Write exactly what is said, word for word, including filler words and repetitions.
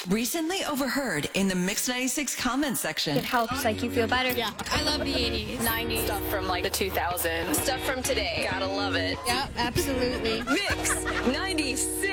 Recently overheard in the Mix ninety-six comment section. It helps, like, you feel better. Yeah, I love the eighties. nineties. Stuff from like the two thousands. Stuff from today. Gotta love it. Yeah, absolutely. Mix ninety-six.